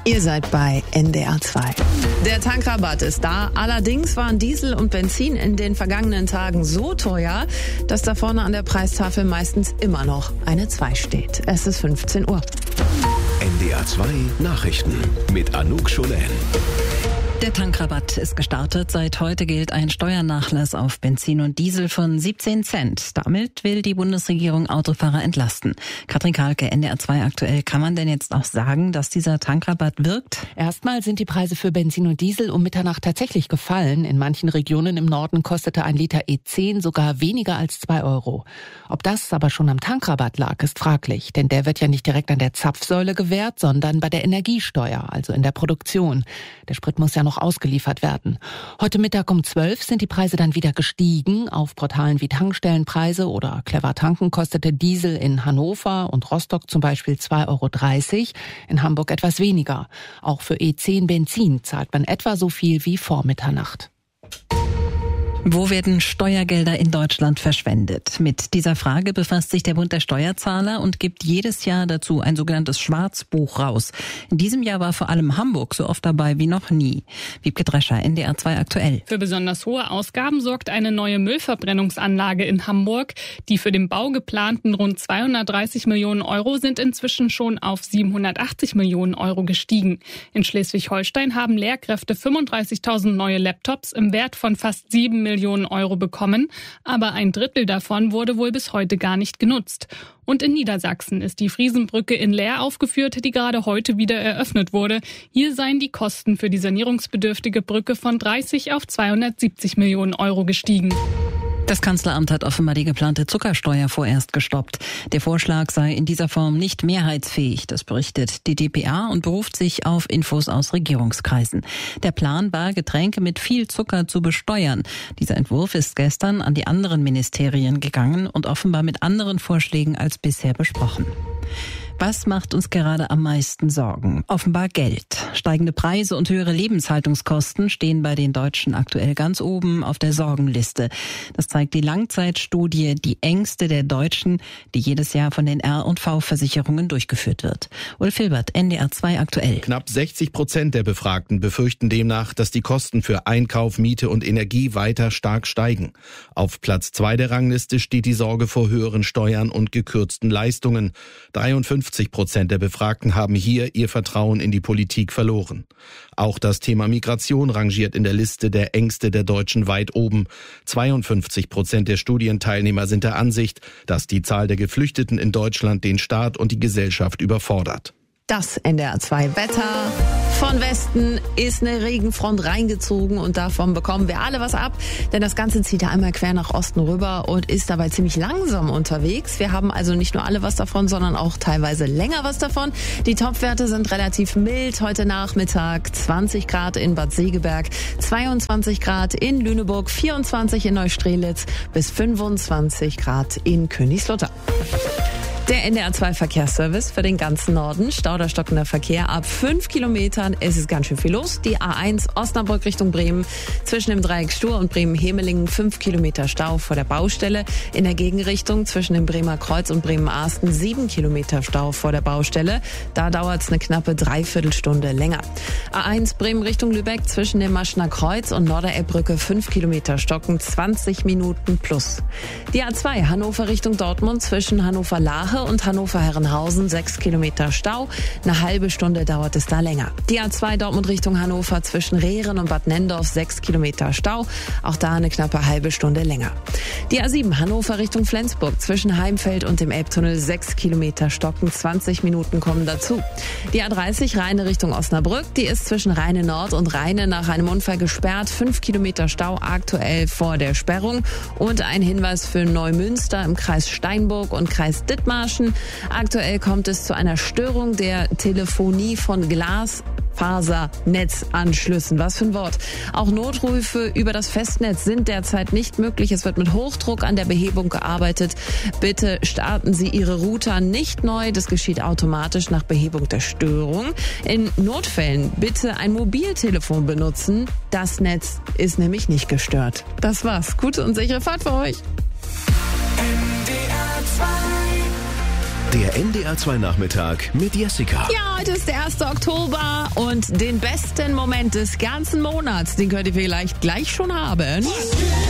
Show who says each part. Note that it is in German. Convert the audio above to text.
Speaker 1: Ihr seid bei NDR 2. Der Tankrabatt ist da. Allerdings waren Diesel und Benzin in den vergangenen Tagen so teuer, dass da vorne an der Preistafel meistens immer noch eine 2 steht. Es ist 15 Uhr.
Speaker 2: NDR 2 Nachrichten mit Anouk Scholen.
Speaker 3: Der Tankrabatt ist gestartet. Seit heute gilt ein Steuernachlass auf Benzin und Diesel von 17 Cent. Damit will die Bundesregierung Autofahrer entlasten. Katrin Kahlke, NDR 2 aktuell. Kann man denn jetzt auch sagen, dass dieser Tankrabatt wirkt?
Speaker 4: Erstmal sind die Preise für Benzin und Diesel um Mitternacht tatsächlich gefallen. In manchen Regionen im Norden kostete ein Liter E10 sogar weniger als 2 Euro. Ob das aber schon am Tankrabatt lag, ist fraglich. Denn der wird ja nicht direkt an der Zapfsäule gewährt, sondern bei der Energiesteuer, also in der Produktion. Der Sprit muss ja noch ausgeliefert werden. Heute Mittag um 12 sind die Preise dann wieder gestiegen. Auf Portalen wie Tankstellenpreise oder Clever Tanken kostete Diesel in Hannover und Rostock zum Beispiel 2,30 Euro, in Hamburg etwas weniger. Auch für E10 Benzin zahlt man etwa so viel wie vor Mitternacht.
Speaker 3: Wo werden Steuergelder in Deutschland verschwendet? Mit dieser Frage befasst sich der Bund der Steuerzahler und gibt jedes Jahr dazu ein sogenanntes Schwarzbuch raus. In diesem Jahr war vor allem Hamburg so oft dabei wie noch nie. Wiebke Drescher, NDR 2 aktuell.
Speaker 5: Für besonders hohe Ausgaben sorgt eine neue Müllverbrennungsanlage in Hamburg. Die für den Bau geplanten rund 230 Millionen Euro sind inzwischen schon auf 780 Millionen Euro gestiegen. In Schleswig-Holstein haben Lehrkräfte 35.000 neue Laptops im Wert von fast 7 Millionen Euro bekommen, aber ein Drittel davon wurde wohl bis heute gar nicht genutzt. Und in Niedersachsen ist die Friesenbrücke in Leer aufgeführt, die gerade heute wieder eröffnet wurde. Hier seien die Kosten für die sanierungsbedürftige Brücke von 30 auf 270 Millionen Euro gestiegen.
Speaker 3: Das Kanzleramt hat offenbar die geplante Zuckersteuer vorerst gestoppt. Der Vorschlag sei in dieser Form nicht mehrheitsfähig, das berichtet die dpa und beruft sich auf Infos aus Regierungskreisen. Der Plan war, Getränke mit viel Zucker zu besteuern. Dieser Entwurf ist gestern an die anderen Ministerien gegangen und offenbar mit anderen Vorschlägen als bisher besprochen. Was macht uns gerade am meisten Sorgen? Offenbar Geld. Steigende Preise und höhere Lebenshaltungskosten stehen bei den Deutschen aktuell ganz oben auf der Sorgenliste. Das zeigt die Langzeitstudie Die Ängste der Deutschen, die jedes Jahr von den R&V-Versicherungen durchgeführt wird. Ulf Hilbert, NDR 2 aktuell.
Speaker 6: Knapp 60% der Befragten befürchten demnach, dass die Kosten für Einkauf, Miete und Energie weiter stark steigen. Auf Platz 2 der Rangliste steht die Sorge vor höheren Steuern und gekürzten Leistungen. 53% der Befragten haben hier ihr Vertrauen in die Politik verloren. Auch das Thema Migration rangiert in der Liste der Ängste der Deutschen weit oben. 52% der Studienteilnehmer sind der Ansicht, dass die Zahl der Geflüchteten in Deutschland den Staat und die Gesellschaft überfordert.
Speaker 1: Das NDR 2 Wetter. Von Westen ist eine Regenfront reingezogen und davon bekommen wir alle was ab, denn das Ganze zieht ja einmal quer nach Osten rüber und ist dabei ziemlich langsam unterwegs. Wir haben also nicht nur alle was davon, sondern auch teilweise länger was davon. Die Topwerte sind relativ mild. Heute Nachmittag 20 Grad in Bad Segeberg, 22 Grad in Lüneburg, 24 in Neustrelitz bis 25 Grad in Königslutter. Der NDR 2 Verkehrsservice für den ganzen Norden. Stauderstockender Verkehr ab 5 Kilometern. Es ist ganz schön viel los. Die A1 Osnabrück Richtung Bremen. Zwischen dem Dreieck Stur und Bremen-Hemelingen 5 Kilometer Stau vor der Baustelle. In der Gegenrichtung zwischen dem Bremer Kreuz und Bremen-Arsten 7 Kilometer Stau vor der Baustelle. Da dauert es eine knappe Dreiviertelstunde länger. A1 Bremen Richtung Lübeck zwischen dem Maschner Kreuz und Norderelbbrücke 5 Kilometer Stocken, 20 Minuten plus. Die A2 Hannover Richtung Dortmund zwischen Hannover-Lahe und Hannover-Herrenhausen 6 Kilometer Stau. Eine halbe Stunde dauert es da länger. Die A2 Dortmund Richtung Hannover zwischen Rehren und Bad Nendorf 6 Kilometer Stau. Auch da eine knappe halbe Stunde länger. Die A7 Hannover Richtung Flensburg zwischen Heimfeld und dem Elbtunnel 6 Kilometer Stocken. 20 Minuten kommen dazu. Die A30 Rheine Richtung Osnabrück. Die ist zwischen Rheine Nord und Rheine nach einem Unfall gesperrt. 5 Kilometer Stau aktuell vor der Sperrung. Und ein Hinweis für Neumünster im Kreis Steinburg und Kreis Dithmarschen. Aktuell kommt es zu einer Störung der Telefonie von Glasfasernetzanschlüssen. Was für ein Wort. Auch Notrufe über das Festnetz sind derzeit nicht möglich. Es wird mit Hochdruck an der Behebung gearbeitet. Bitte starten Sie Ihre Router nicht neu. Das geschieht automatisch nach Behebung der Störung. In Notfällen bitte ein Mobiltelefon benutzen. Das Netz ist nämlich nicht gestört. Das war's. Gute und sichere Fahrt für euch.
Speaker 2: Der Der NDR2 Nachmittag mit Jessica.
Speaker 1: Ja, heute ist der 1. Oktober und den besten Moment des ganzen Monats, den könnt ihr vielleicht gleich schon haben.